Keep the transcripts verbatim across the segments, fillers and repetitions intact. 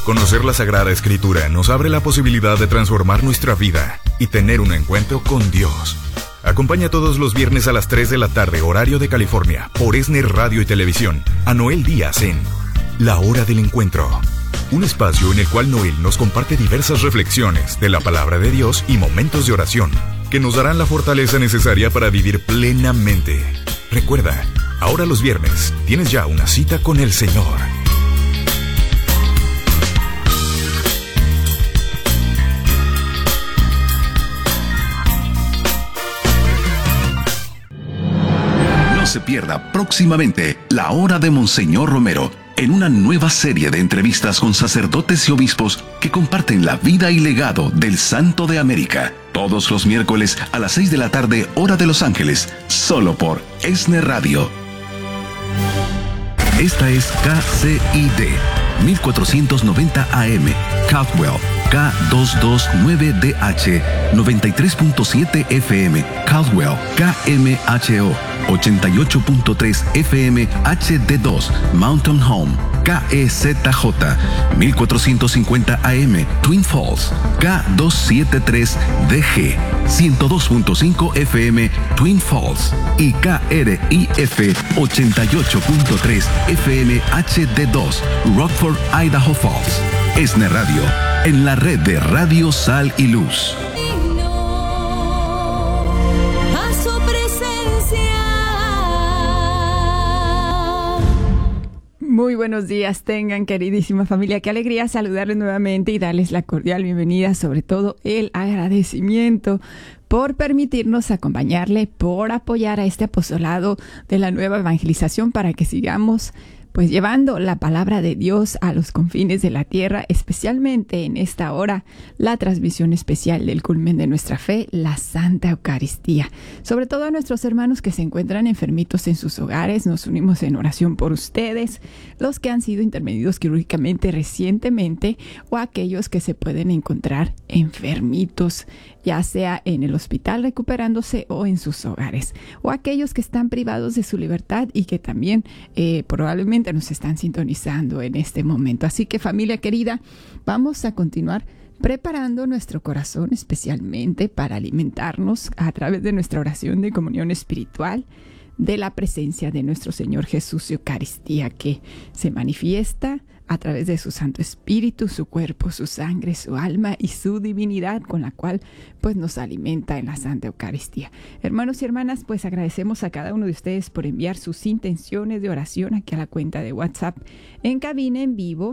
Conocer la Sagrada Escritura nos abre la posibilidad de transformar nuestra vida y tener un encuentro con Dios. Acompaña todos los viernes a las tres de la tarde, horario de California, por ESNE Radio y Televisión, a Noel Díaz en La Hora del Encuentro. Un espacio en el cual Noel nos comparte diversas reflexiones de la palabra de Dios y momentos de oración que nos darán la fortaleza necesaria para vivir plenamente. Recuerda, ahora los viernes tienes ya una cita con el Señor. No se pierda próximamente La Hora de Monseñor Romero, en una nueva serie de entrevistas con sacerdotes y obispos que comparten la vida y legado del Santo de América. Todos los miércoles a las seis de la tarde, hora de Los Ángeles, solo por ESNE Radio. Esta es K C I D mil cuatrocientos noventa A M, Caldwell, K doscientos veintinueve D H, noventa y tres punto siete F M, Caldwell, K M H O, ochenta y ocho punto tres F M H D dos, Mountain Home, K E Z J, mil cuatrocientos cincuenta A M, Twin Falls, K doscientos setenta y tres D G, ciento dos punto cinco F M, Twin Falls, y K R I F ochenta y ocho punto tres F M H D dos, Rockford, Idaho Falls. ESNE Radio, en la red de Radio Sal y Luz. Muy buenos días tengan, queridísima familia. Qué alegría saludarles nuevamente y darles la cordial bienvenida, sobre todo el agradecimiento por permitirnos acompañarle, por apoyar a este apostolado de la nueva evangelización para que sigamos pues llevando la palabra de Dios a los confines de la tierra, especialmente en esta hora, la transmisión especial del culmen de nuestra fe, la Santa Eucaristía. Sobre todo a nuestros hermanos que se encuentran enfermitos en sus hogares, nos unimos en oración por ustedes, los que han sido intervenidos quirúrgicamente recientemente o aquellos que se pueden encontrar enfermitos, ya sea en el hospital recuperándose o en sus hogares, o aquellos que están privados de su libertad y que también eh, probablemente nos están sintonizando en este momento. Así que, familia querida, vamos a continuar preparando nuestro corazón especialmente para alimentarnos a través de nuestra oración de comunión espiritual de la presencia de nuestro Señor Jesús y Eucaristía, que se manifiesta a través de su Santo Espíritu, su cuerpo, su sangre, su alma y su divinidad, con la cual pues nos alimenta en la Santa Eucaristía. Hermanos y hermanas, pues agradecemos a cada uno de ustedes por enviar sus intenciones de oración aquí a la cuenta de WhatsApp en cabina en vivo.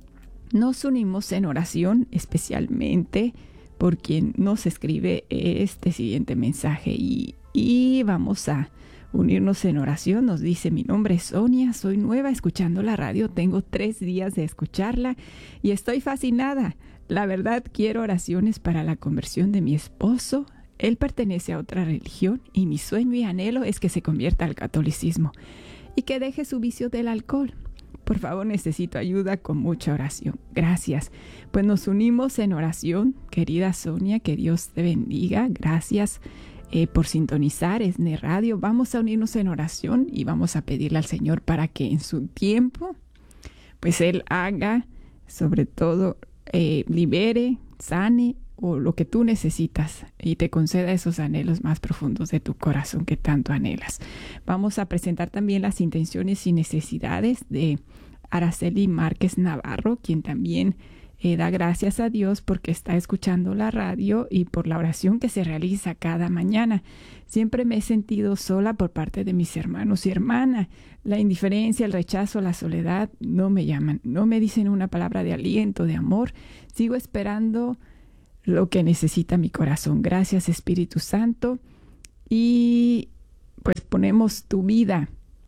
Nos unimos en oración especialmente por quien nos escribe este siguiente mensaje y, y vamos a unirnos en oración. Nos dice: mi nombre es Sonia, soy nueva escuchando la radio, tengo tres días de escucharla y estoy fascinada. La verdad, quiero oraciones para la conversión de mi esposo. Él pertenece a otra religión y mi sueño y anhelo es que se convierta al catolicismo y que deje su vicio del alcohol. Por favor, necesito ayuda con mucha oración. Gracias. Pues nos unimos en oración, querida Sonia, que Dios te bendiga. Gracias Eh, por sintonizar ESNE Radio. Vamos a unirnos en oración y vamos a pedirle al Señor para que en su tiempo, pues Él haga, sobre todo, eh, libere, sane o lo que tú necesitas y te conceda esos anhelos más profundos de tu corazón que tanto anhelas. Vamos a presentar también las intenciones y necesidades de Araceli Márquez Navarro, quien también Eh, da gracias a Dios porque está escuchando la radio y por la oración que se realiza cada mañana. Siempre me he sentido sola por parte de mis hermanos y hermanas. La indiferencia, el rechazo, la soledad no me llaman, no me dicen una palabra de aliento, de amor. Sigo esperando lo que necesita mi corazón. Gracias, Espíritu Santo. Y pues ponemos tu vida,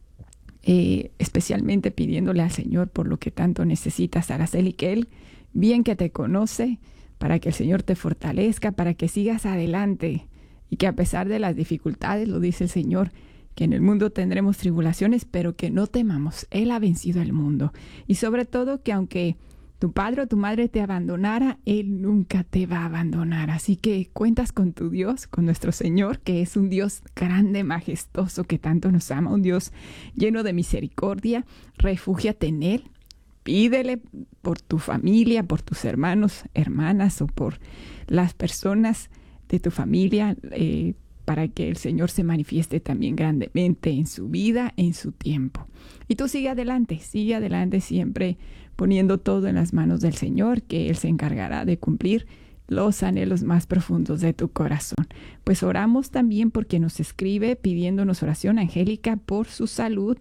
eh, especialmente pidiéndole al Señor por lo que tanto necesitas, Araceli, que Él bien que te conoce, para que el Señor te fortalezca, para que sigas adelante y que a pesar de las dificultades, lo dice el Señor, que en el mundo tendremos tribulaciones, pero que no temamos. Él ha vencido el mundo. Y sobre todo que aunque tu padre o tu madre te abandonara, Él nunca te va a abandonar. Así que cuentas con tu Dios, con nuestro Señor, que es un Dios grande, majestuoso, que tanto nos ama, un Dios lleno de misericordia. Refúgiate en Él. pídele por tu familia, por tus hermanos, hermanas o por las personas de tu familia, eh, para que el Señor se manifieste también grandemente en su vida, en su tiempo. Y tú sigue adelante, sigue adelante siempre poniendo todo en las manos del Señor, que Él se encargará de cumplir los anhelos más profundos de tu corazón. Pues oramos también por quien nos escribe pidiéndonos oración, Angélica, por su salud,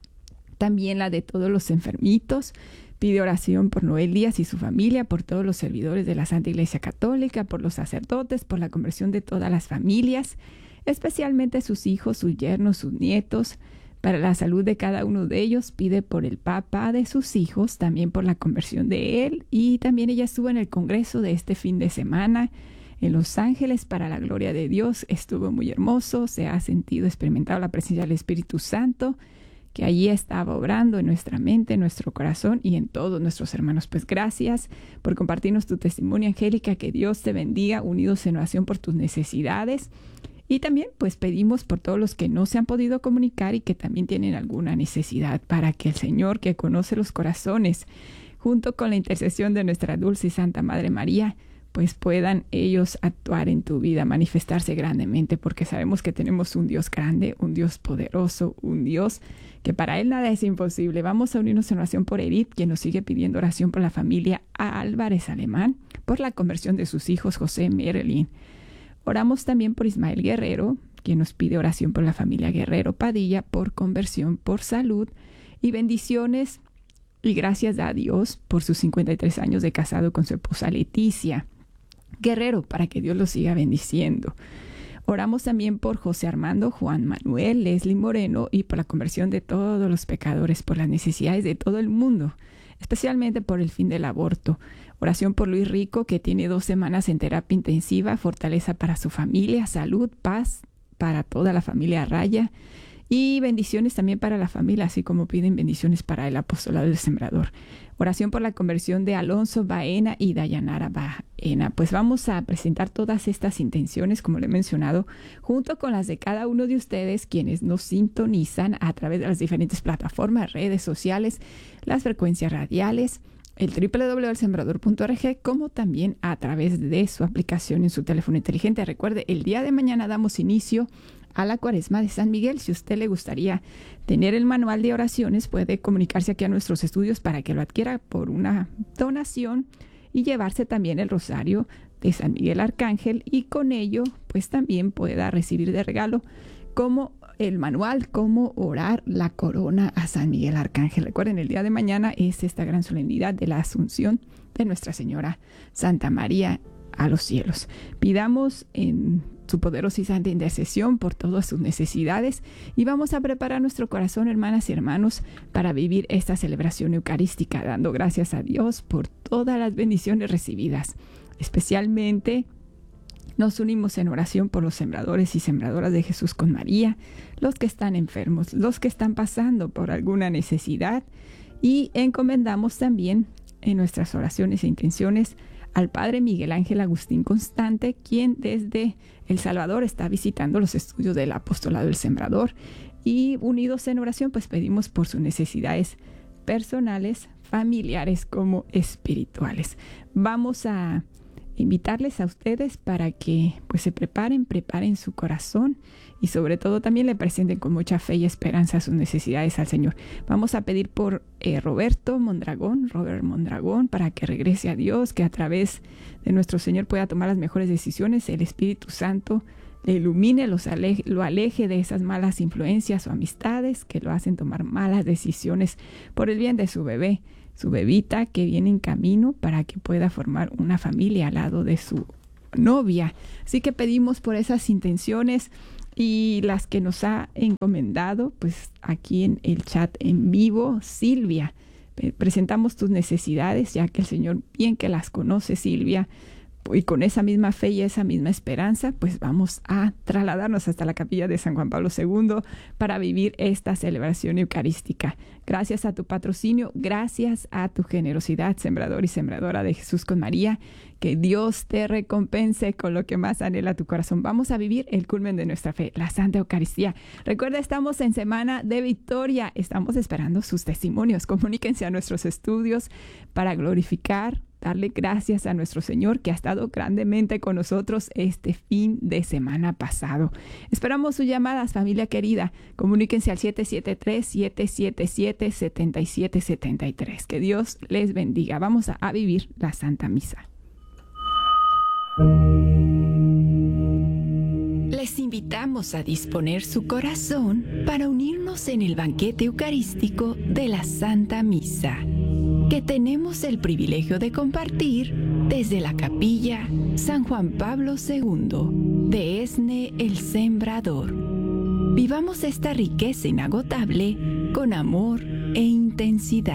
también la de todos los enfermitos. Pide oración por Noel Díaz y su familia, por todos los servidores de la Santa Iglesia Católica, por los sacerdotes, por la conversión de todas las familias, especialmente sus hijos, sus yernos, sus nietos, para la salud de cada uno de ellos. Pide por el papá de sus hijos, también por la conversión de él, y también ella estuvo en el congreso de este fin de semana en Los Ángeles para la gloria de Dios. Estuvo muy hermoso, se ha sentido, experimentado la presencia del Espíritu Santo, que allí estaba obrando en nuestra mente, en nuestro corazón y en todos nuestros hermanos. Pues gracias por compartirnos tu testimonio, Angélica, que Dios te bendiga, unidos en oración por tus necesidades. Y también pues pedimos por todos los que no se han podido comunicar y que también tienen alguna necesidad, para que el Señor, que conoce los corazones, junto con la intercesión de nuestra dulce y santa Madre María, pues puedan ellos actuar en tu vida, manifestarse grandemente, porque sabemos que tenemos un Dios grande, un Dios poderoso, un Dios que para Él nada es imposible. Vamos a unirnos en oración por Edith, quien nos sigue pidiendo oración por la familia Álvarez Alemán, por la conversión de sus hijos José y Marilyn. Oramos también por Ismael Guerrero, quien nos pide oración por la familia Guerrero Padilla, por conversión, por salud y bendiciones. Y gracias a Dios por sus cincuenta y tres años de casado con su esposa Leticia Guerrero, para que Dios los siga bendiciendo. Oramos también por José Armando, Juan Manuel, Leslie Moreno y por la conversión de todos los pecadores, por las necesidades de todo el mundo, especialmente por el fin del aborto. Oración por Luis Rico, que tiene dos semanas en terapia intensiva, fortaleza para su familia, salud, paz para toda la familia Raya y bendiciones también para la familia, así como piden bendiciones para el apostolado del Sembrador. Oración por la conversión de Alonso Baena y Dayanara Baena. Pues vamos a presentar todas estas intenciones, como le he mencionado, junto con las de cada uno de ustedes, quienes nos sintonizan a través de las diferentes plataformas, redes sociales, las frecuencias radiales, el doble u doble u doble u punto el sembrador punto org, como también a través de su aplicación en su teléfono inteligente. Recuerde, el día de mañana damos inicio a la Cuaresma de San Miguel. Si a usted le gustaría tener el manual de oraciones, puede comunicarse aquí a nuestros estudios para que lo adquiera por una donación y llevarse también el rosario de San Miguel Arcángel, y con ello pues también pueda recibir de regalo como el manual, cómo orar la corona a San Miguel Arcángel. Recuerden, el día de mañana es esta gran solemnidad de la Asunción de Nuestra Señora Santa María a los cielos. Pidamos en su poderosa y santa intercesión por todas sus necesidades, y vamos a preparar nuestro corazón, hermanas y hermanos, para vivir esta celebración eucarística, dando gracias a Dios por todas las bendiciones recibidas. Especialmente nos unimos en oración por los sembradores y sembradoras de Jesús con María, los que están enfermos, los que están pasando por alguna necesidad, y encomendamos también en nuestras oraciones e intenciones al Padre Miguel Ángel Agustín Constante, quien desde El Salvador está visitando los estudios del apostolado del Sembrador, y unidos en oración pues pedimos por sus necesidades personales, familiares como espirituales. Vamos a invitarles a ustedes para que pues se preparen, preparen su corazón y sobre todo también le presenten con mucha fe y esperanza sus necesidades al Señor. Vamos a pedir por eh, Roberto Mondragón, Robert Mondragón, para que regrese a Dios, que a través de nuestro Señor pueda tomar las mejores decisiones, el Espíritu Santo le ilumine, los aleje, lo aleje de esas malas influencias o amistades que lo hacen tomar malas decisiones por el bien de su bebé, su bebita que viene en camino, para que pueda formar una familia al lado de su novia. Así que pedimos por esas intenciones y las que nos ha encomendado, pues aquí en el chat en vivo, Silvia. Presentamos tus necesidades, ya que el Señor bien que las conoce, Silvia, Y con esa misma fe y esa misma esperanza, pues vamos a trasladarnos hasta la capilla de San Juan Pablo segundo para vivir esta celebración eucarística. Gracias a tu patrocinio, gracias a tu generosidad, sembrador y sembradora de Jesús con María. Que Dios te recompense con lo que más anhela tu corazón. Vamos a vivir el culmen de nuestra fe, la Santa Eucaristía. Recuerda, estamos en Semana de Victoria. Estamos esperando sus testimonios. Comuníquense a nuestros estudios para glorificar, darle gracias a nuestro Señor que ha estado grandemente con nosotros este fin de semana pasado. Esperamos sus llamadas, familia querida. Comuníquense al siete siete tres, siete siete siete, siete siete siete tres. Que Dios les bendiga. Vamos a, a vivir la Santa Misa. Les invitamos a disponer su corazón para unirnos en el banquete eucarístico de la Santa Misa, que tenemos el privilegio de compartir desde la capilla San Juan Pablo segundo de Esne el Sembrador. Vivamos esta riqueza inagotable con amor e intensidad.